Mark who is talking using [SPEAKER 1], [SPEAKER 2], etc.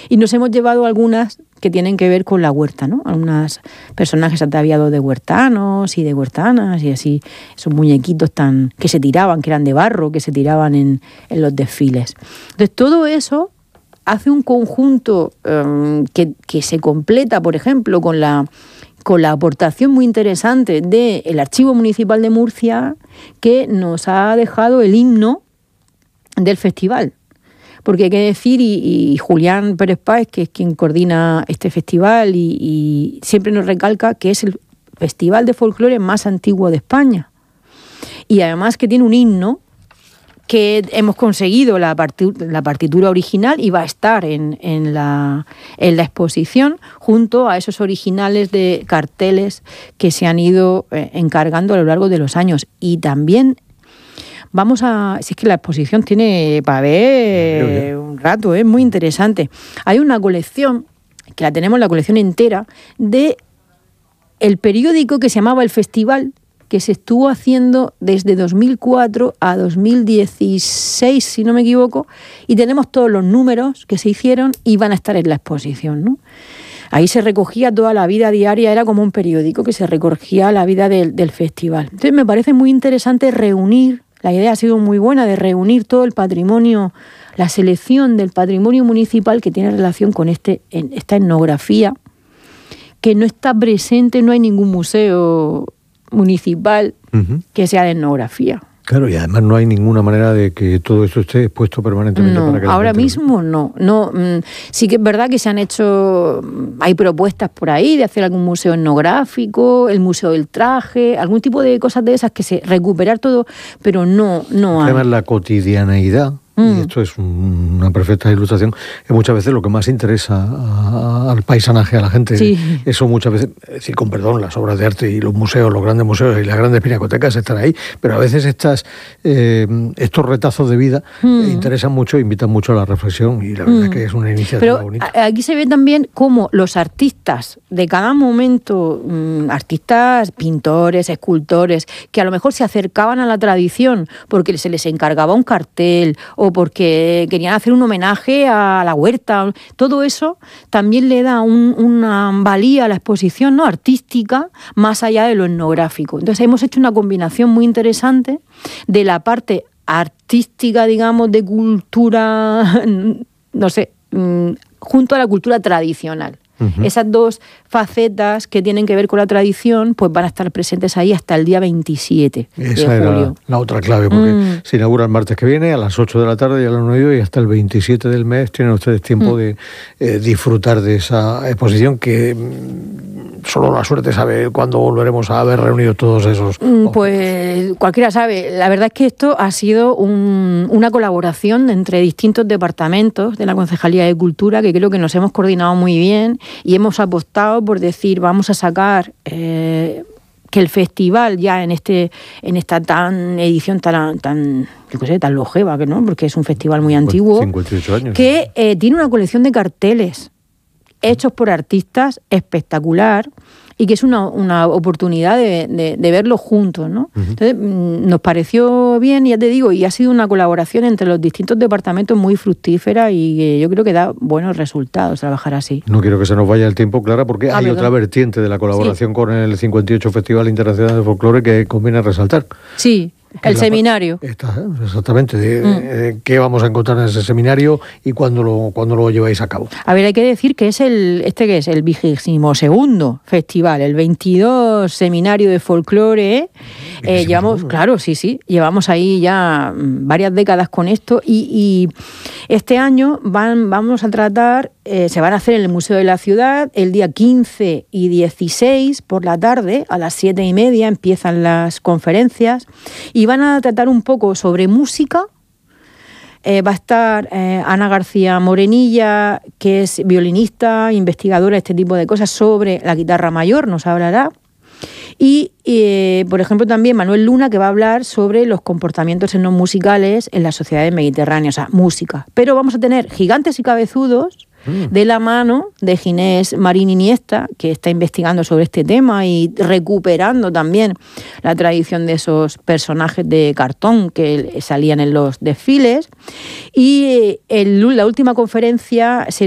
[SPEAKER 1] Y nos hemos llevado algunas que tienen que ver con la huerta, ¿no? Algunos personajes ataviados de huertanos y de huertanas y así, esos muñequitos que se tiraban, que eran de barro, que se tiraban en los desfiles. Entonces, todo eso hace un conjunto que se completa, por ejemplo, con la aportación muy interesante del Archivo Municipal de Murcia, que nos ha dejado el himno del festival. Porque hay que decir, y Julián Pérez Páez, que es quien coordina este festival, y siempre nos recalca que es el festival de folclore más antiguo de España. Y además que tiene un himno que hemos conseguido la partitura original y va a estar en la exposición junto a esos originales de carteles que se han ido encargando a lo largo de los años. Y también si es que la exposición tiene para ver un rato, es muy interesante. Hay una colección, que la tenemos la colección entera, de el periódico que se llamaba El Festival, que se estuvo haciendo desde 2004 a 2016, si no me equivoco, y tenemos todos los números que se hicieron y van a estar en la exposición, ¿no? Ahí se recogía toda la vida diaria, era como un periódico que se recogía la vida del festival. Entonces me parece muy interesante reunir, la idea ha sido muy buena de reunir todo el patrimonio, la selección del patrimonio municipal que tiene relación con esta etnografía, que no está presente, no hay ningún museo municipal que sea de etnografía.
[SPEAKER 2] Claro, y además no hay ninguna manera de que todo esto esté expuesto permanentemente.
[SPEAKER 1] No,
[SPEAKER 2] para que
[SPEAKER 1] ahora mismo no. Sí que es verdad que se han hecho, hay propuestas por ahí de hacer algún museo etnográfico, el museo del traje, algún tipo de cosas de esas recuperar todo, pero no hay.
[SPEAKER 2] Además la cotidianeidad, y esto es una perfecta ilustración, es muchas veces lo que más interesa al paisanaje, a la gente.
[SPEAKER 1] Sí.
[SPEAKER 2] Eso muchas veces, es decir, con perdón, las obras de arte y los museos, los grandes museos y las grandes pinacotecas están ahí, pero a veces estos retazos de vida interesan mucho, invitan mucho a la reflexión, y la verdad es que es una iniciativa bonita.
[SPEAKER 1] Aquí se ve también cómo los artistas de cada momento, artistas, pintores, escultores, que a lo mejor se acercaban a la tradición porque se les encargaba un cartel o porque querían hacer un homenaje a la huerta, todo eso también le da una valía a la exposición, ¿no?, artística, más allá de lo etnográfico. Entonces hemos hecho una combinación muy interesante de la parte artística, digamos, de cultura, no sé, junto a la cultura tradicional. Esas dos facetas que tienen que ver con la tradición, pues van a estar presentes ahí hasta el día 27 de julio.
[SPEAKER 2] Esa era la otra clave, porque se inaugura el martes que viene a las 8 de la tarde y a las 9 y hasta el 27 del mes tienen ustedes tiempo de disfrutar de esa exposición que solo la suerte sabe cuándo volveremos a haber reunido todos esos.
[SPEAKER 1] Pues cualquiera sabe. La verdad es que esto ha sido una colaboración entre distintos departamentos de la Concejalía de Cultura, que creo que nos hemos coordinado muy bien y hemos apostado por decir, vamos a sacar que el festival ya en esta edición tan longeva, ¿no?, porque es un festival muy antiguo,
[SPEAKER 2] 58 años,
[SPEAKER 1] que tiene una colección de carteles hechos por artistas espectacular y que es una oportunidad de verlos juntos, ¿no? Entonces, nos pareció bien, ya te digo, y ha sido una colaboración entre los distintos departamentos muy fructífera y yo creo que da buenos resultados trabajar así.
[SPEAKER 2] No quiero que se nos vaya el tiempo, Clara, porque hay otra vertiente de la colaboración con el 58 Festival Internacional de Folclore que conviene resaltar.
[SPEAKER 1] Sí. El seminario.
[SPEAKER 2] Exactamente. ¿Qué vamos a encontrar en ese seminario y cuándo lo lleváis a cabo?
[SPEAKER 1] A ver, hay que decir que es el 22º festival, el 22 seminario de folclore. Llevamos ahí ya varias décadas con esto y este año vamos a tratar, se van a hacer en el Museo de la Ciudad el día 15 y 16 por la tarde, a las 7:30 empiezan las conferencias y van a tratar un poco sobre música. Va a estar Ana García Morenilla, que es violinista, investigadora de este tipo de cosas, sobre la guitarra mayor, nos hablará. Y, por ejemplo, también Manuel Luna, que va a hablar sobre los comportamientos etnomusicales en las sociedades mediterráneas, o sea, música. Pero vamos a tener gigantes y cabezudos de la mano de Ginés Marín Iniesta, que está investigando sobre este tema y recuperando también la tradición de esos personajes de cartón que salían en los desfiles. Y la última conferencia